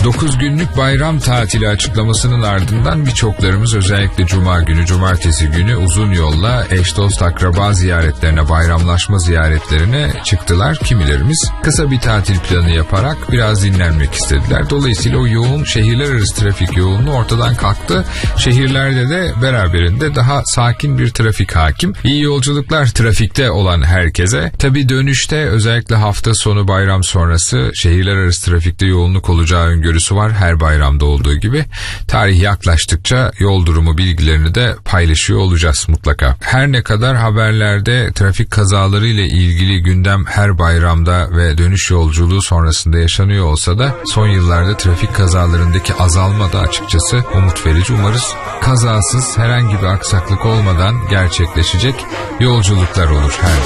9 günlük bayram tatili açıklamasının ardından birçoklarımız özellikle cuma günü, cumartesi günü uzun yolla eş dost akraba ziyaretlerine, bayramlaşma ziyaretlerine çıktılar. Kimilerimiz kısa bir tatil planı yaparak biraz dinlenmek istediler. Dolayısıyla o yoğun şehirler arası trafik yoğunluğu ortadan kalktı. Şehirlerde de beraberinde daha sakin bir trafik hakim. İyi yolculuklar trafikte olan herkese. Tabii dönüşte özellikle hafta sonu bayram sonrası şehirler arası trafikte yoğunluk olacağı öngörüsü var. Her bayramda olduğu gibi. Tarih yaklaştıkça yol durumu bilgilerini de paylaşıyor olacağız mutlaka. Her ne kadar haberlerde trafik kazaları ile ilgili gündem her bayramda ve dönüş yolculuğu sonrasında yaşanıyor olsa da son yıllarda trafik kazalarındaki azalma da açıkçası umut verici. Umarız kazasız, herhangi bir aksaklık olmadan gerçekleşecek yolculuklar olur her